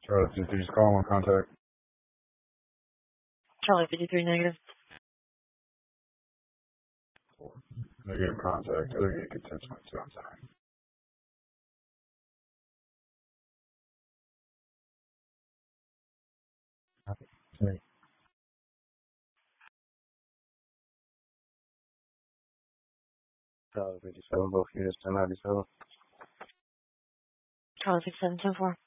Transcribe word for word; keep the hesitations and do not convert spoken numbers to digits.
Charlie fifty-three, just call one contact. Charlie fifty-three negative. Negative contact. Other gate get ten twenty-two on time. Okay. Charlie fifty-seven, both units ten ninety-seven. Charlie fifty-seven ten four.